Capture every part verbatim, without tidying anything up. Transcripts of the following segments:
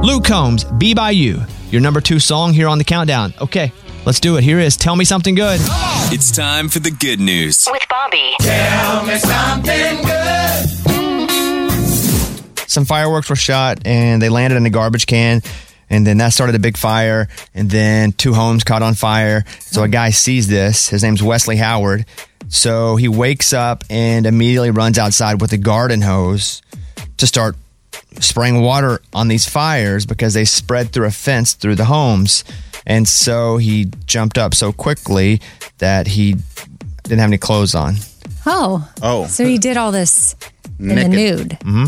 Luke Combs, Be By You. Your number two song here on the countdown. Okay, let's do it. Here is Tell Me Something Good. It's time for the good news. With Bobby. Tell me something good. Some fireworks were shot and they landed in a garbage can. And then that started a big fire. And then two homes caught on fire. So a guy sees this. His name's Wesley Howard. So he wakes up and immediately runs outside with a garden hose to start spraying water on these fires because they spread through a fence through the homes. And so he jumped up so quickly that he didn't have any clothes on. Oh. Oh. So he did all this in Naked. the nude. Mm-hmm.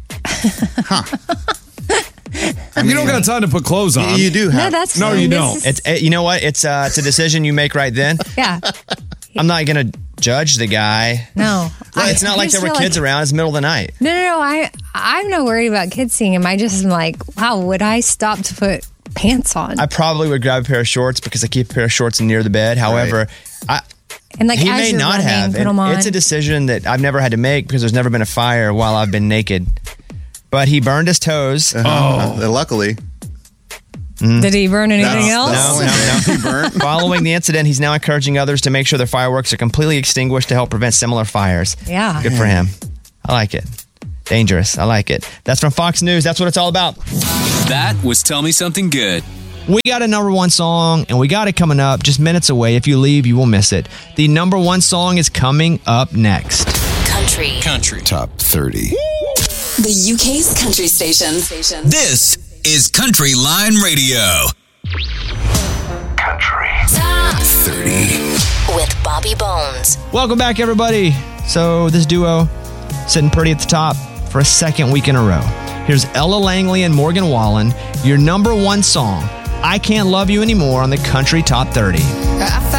I mean, you don't got time to put clothes on. You do have. No, that's No, fine. you This don't. is- It's it, you know what? It's uh, it's a decision you make right then. yeah. I'm not gonna judge the guy. No. Well, it's I- not I like just there were feel kids like- around. It's the middle of the night. No, no, no. I, I'm not worried about kids seeing him. I just am like, wow, would I stop to put pants on? I probably would grab a pair of shorts because I keep a pair of shorts near the bed. However, I, and like, he as may you're not running, have. put And them on. it's a decision that I've never had to make because there's never been a fire while I've been naked. But he burned his toes. Uh-huh. Uh, luckily. Did he burn anything That's- else? that's- No, no, no. He burnt. Following the incident, he's now encouraging others to make sure their fireworks are completely extinguished to help prevent similar fires. Yeah. Good for him. I like it. Dangerous. I like it. That's from Fox News. That's what it's all about. That was Tell Me Something Good. We got a number one song, and we got it coming up just minutes away. If you leave, you will miss it. The number one song is coming up next. Country. Country. Top thirty. The U K's country station. This is Country Line Radio. Country. Top thirty. With Bobby Bones. Welcome back, everybody. So this duo sitting pretty at the top for a second week in a row. Here's Ella Langley and Morgan Wallen, your number one song, I Can't Love You Anymore, on the Country Top thirty. I